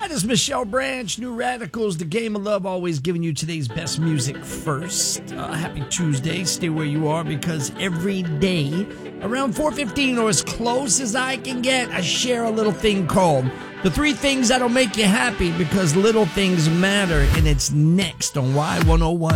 Hi, this is Michelle Branch, New Radicals, The Game of Love, always giving you today's best music first. Happy Tuesday. Stay where you are because every day around 4:15 or as close as I can get, I share a little thing called The 3 Things That'll Make You Happy because little things matter, and it's next on Y101.